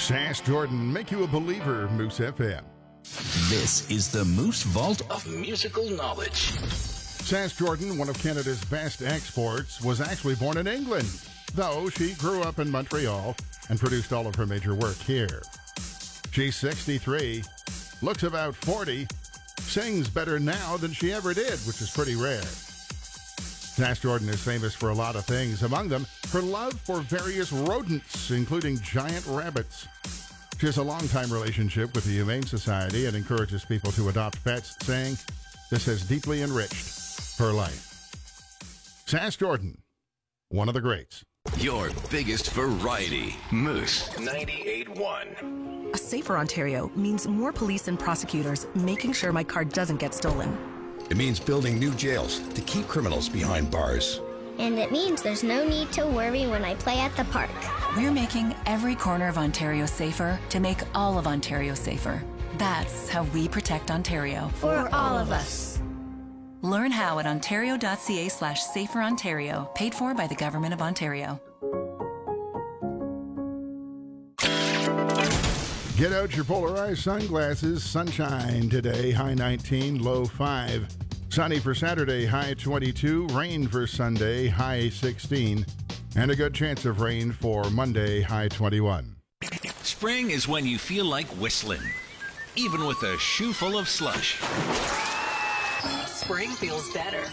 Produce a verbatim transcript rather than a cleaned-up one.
Sass Jordan, make you a believer, Moose F M. This is the Moose Vault of Musical Knowledge. Sass Jordan, one of Canada's best exports, was actually born in England, though she grew up in Montreal and produced all of her major work here. She's sixty-three, looks about forty, sings better now than she ever did, which is pretty rare. Sass Jordan is famous for a lot of things, among them her love for various rodents, including giant rabbits. She has a long-time relationship with the Humane Society and encourages people to adopt pets, saying this has deeply enriched her life. Sass Jordan, one of the greats. Your biggest variety, Moose ninety-eight point one. A safer Ontario means more police and prosecutors making sure my car doesn't get stolen. It means building new jails to keep criminals behind bars. And it means there's no need to worry when I play at the park. We're making every corner of Ontario safer to make all of Ontario safer. That's how we protect Ontario. For all of us. Learn how at ontario.ca slash safer Ontario, paid for by the Government of Ontario. Get out your polarized sunglasses. Sunshine today, high nineteen, low five. Sunny for Saturday, high twenty-two. Rain for Sunday, high sixteen. And a good chance of rain for Monday, high twenty-one. Spring is when you feel like whistling, even with a shoe full of slush. Spring feels better